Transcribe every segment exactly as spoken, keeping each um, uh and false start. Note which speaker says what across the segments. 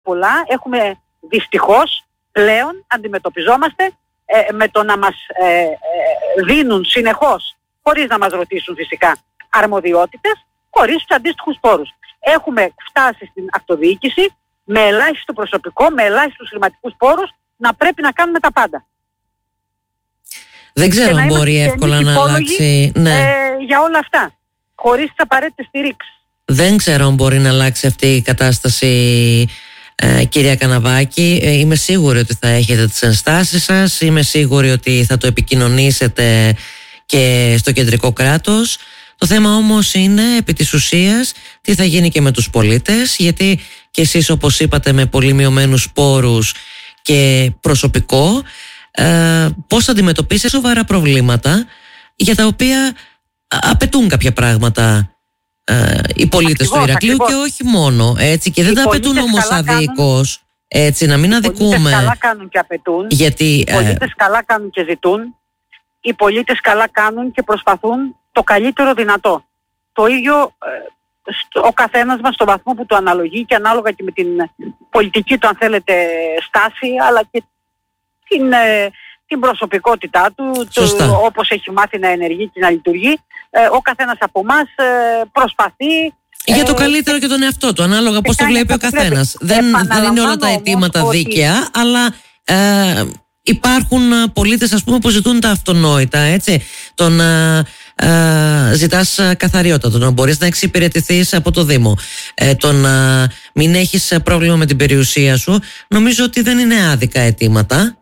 Speaker 1: πολλά. Έχουμε δυστυχώς πλέον αντιμετωπιζόμαστε ε, με το να μας ε, ε, δίνουν συνεχώς, χωρίς να μας ρωτήσουν φυσικά, αρμοδιότητες, χωρίς τους αντίστοιχους πόρους. Έχουμε φτάσει στην αυτοδιοίκηση με ελάχιστο προσωπικό, με ελάχιστους χρηματικούς πόρους, να πρέπει να κάνουμε τα πάντα.
Speaker 2: Δεν ξέρω αν μπορεί εύκολα να αλλάξει. Ναι.
Speaker 1: Ε, για όλα αυτά, χωρίς τις απαραίτητες στηρίξεις.
Speaker 2: Δεν ξέρω αν μπορεί να αλλάξει αυτή η κατάσταση, ε, κυρία Καναβάκη. Ε, είμαι σίγουρη ότι θα έχετε τις ενστάσεις σας. Είμαι σίγουρη ότι θα το επικοινωνήσετε και στο κεντρικό κράτος. Το θέμα όμως είναι, επί της ουσίας, τι θα γίνει και με τους πολίτες, γιατί και εσείς, όπως είπατε, με πολύ μειωμένους πόρους και προσωπικό, ε, πώς θα αντιμετωπίσετε σοβαρά προβλήματα για τα οποία απαιτούν κάποια πράγματα ε, οι πολίτες του Ηρακλείου και όχι μόνο, έτσι, και δεν οι τα απαιτούν όμως αδίκως, έτσι, να μην αδικούμε. Οι
Speaker 1: πολίτες καλά κάνουν και απαιτούν, γιατί, οι πολίτες ε, καλά κάνουν και ζητούν, οι πολίτες καλά κάνουν και προσπαθούν το καλύτερο δυνατό. Το ίδιο ε, ο καθένας μας στον βαθμό που του αναλογεί και ανάλογα και με την πολιτική του, αν θέλετε, στάση, αλλά και την, ε, την προσωπικότητά του, το, όπως έχει μάθει να ενεργεί και να λειτουργεί. Ε, ο καθένας από εμάς ε, προσπαθεί
Speaker 2: για το καλύτερο και τον εαυτό του, ανάλογα πώς το βλέπει ο καθένας. Δεν, δεν είναι όλα τα αιτήματα ότι... δίκαια, αλλά ε, υπάρχουν πολίτες, ας πούμε, που ζητούν τα αυτονόητα, έτσι. Τον ε, ε, ζητάς καθαριότητα, το να μπορείς να εξυπηρετηθείς από το Δήμο, ε, το να μην έχεις πρόβλημα με την περιουσία σου. Νομίζω ότι δεν είναι άδικα αιτήματα.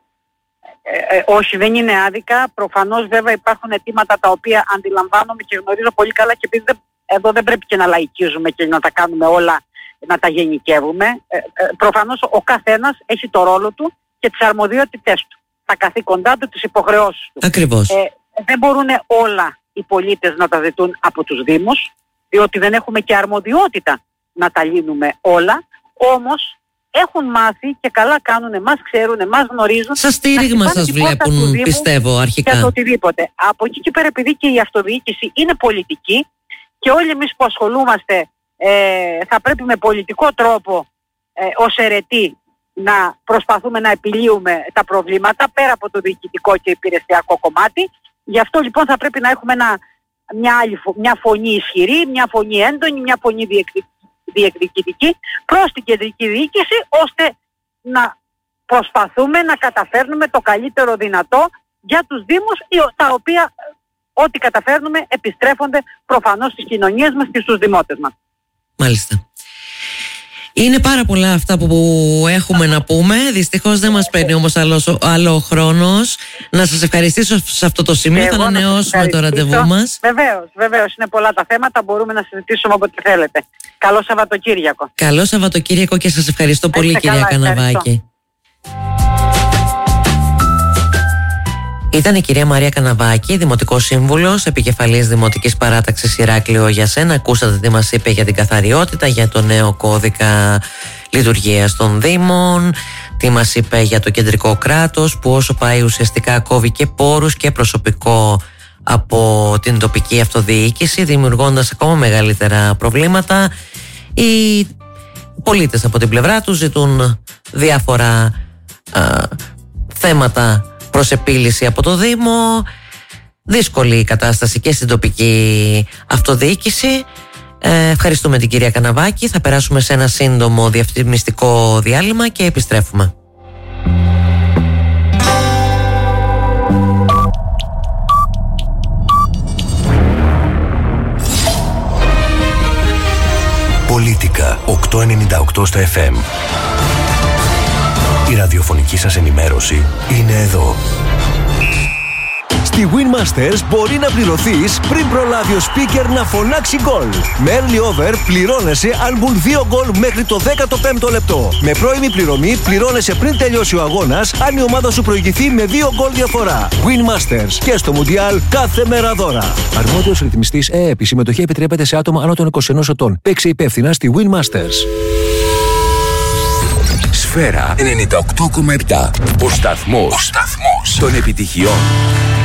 Speaker 1: Ε, ε, όχι, δεν είναι άδικα. Προφανώς βέβαια υπάρχουν αιτήματα τα οποία αντιλαμβάνομαι και γνωρίζω πολύ καλά, και επειδή δεν, εδώ δεν πρέπει και να λαϊκίζουμε και να τα κάνουμε όλα, να τα γενικεύουμε. Ε, ε, προφανώς ο καθένας έχει το ρόλο του και τις αρμοδιότητές του, τα καθήκοντά του, τις υποχρεώσεις του.
Speaker 2: Ακριβώς.
Speaker 1: Ε, δεν μπορούν όλα οι πολίτες να τα ζητούν από τους Δήμους, διότι δεν έχουμε και αρμοδιότητα να τα λύνουμε όλα, όμως έχουν μάθει και καλά κάνουν, μας ξέρουν, μας γνωρίζουν.
Speaker 2: Στα στήριγμα σας βλέπουν, πιστεύω, αρχικά.
Speaker 1: Για το οτιδήποτε. Από εκεί και πέρα, επειδή και η αυτοδιοίκηση είναι πολιτική και όλοι εμείς που ασχολούμαστε ε, θα πρέπει με πολιτικό τρόπο ε, ως αιρετοί να προσπαθούμε να επιλύουμε τα προβλήματα πέρα από το διοικητικό και υπηρεσιακό κομμάτι. Γι' αυτό λοιπόν θα πρέπει να έχουμε ένα, μια, άλλη, μια φωνή ισχυρή, μια φωνή έντονη, μια φωνή διεκδικητική διεκδικητική προς την κεντρική διοίκηση, ώστε να προσπαθούμε να καταφέρνουμε το καλύτερο δυνατό για τους Δήμους, τα οποία ό,τι καταφέρνουμε επιστρέφονται προφανώς στις κοινωνίες μας και στους δημότες μας.
Speaker 2: Μάλιστα. Είναι πάρα πολλά αυτά που έχουμε να πούμε. Δυστυχώς δεν μας παίρνει όμως άλλο, άλλο χρόνος. Να σας ευχαριστήσω σε αυτό το σημείο. Εγώ θα ανανεώσουμε το ραντεβού μας.
Speaker 1: Βεβαίως, βεβαίως. Είναι πολλά τα θέματα. Μπορούμε να συζητήσουμε όποτε θέλετε. Καλό Σαββατοκύριακο.
Speaker 2: Καλό Σαββατοκύριακο και σας ευχαριστώ πολύ, κυρία Καναβάκη. Ήταν η κυρία Μαρία Καναβάκη, Δημοτικός Σύμβουλος, επικεφαλής Δημοτικής Παράταξης Ηράκλειο Γιασένα. Ακούσατε τι μας είπε για την καθαριότητα, για το νέο κώδικα λειτουργίας των Δήμων, τι μας είπε για το κεντρικό κράτος, που όσο πάει ουσιαστικά κόβει και πόρους και προσωπικό από την τοπική αυτοδιοίκηση, δημιουργώντας ακόμα μεγαλύτερα προβλήματα. Οι πολίτες από την πλευρά τους ζητούν διάφορα α, θέματα προς επίλυση από το Δήμο. Δύσκολη η κατάσταση και στην τοπική αυτοδιοίκηση. Ε, ευχαριστούμε την κυρία Καναβάκη. Θα περάσουμε σε ένα σύντομο διαφημιστικό διάλειμμα και επιστρέφουμε.
Speaker 3: Πολίτικα οκτακόσια ενενήντα οκτώ στα εφ εμ. Η ραδιοφωνική σας ενημέρωση είναι εδώ. Στη Winmasters μπορεί να πληρωθείς πριν προλάβει ο speaker να φωνάξει γκολ. Με early over πληρώνεσαι αν μπουν δύο γκολ μέχρι το δέκατο πέμπτο λεπτό. Με πρώιμη πληρωμή πληρώνεσαι πριν τελειώσει ο αγώνας αν η ομάδα σου προηγηθεί με δύο γκολ διαφορά. Winmasters και στο Μουντιάλ κάθε μέρα δώρα. Αρμόδιος ρυθμιστής ΕΕΠ. Η συμμετοχή επιτρέπεται σε άτομα άνω των είκοσι ενός ετών. Παίξε υπεύθυνα στη Winmasters. Σφαίρα ενενήντα οκτώ κόμμα επτά. Ο σταθμός, ο σταθμός των επιτυχιών.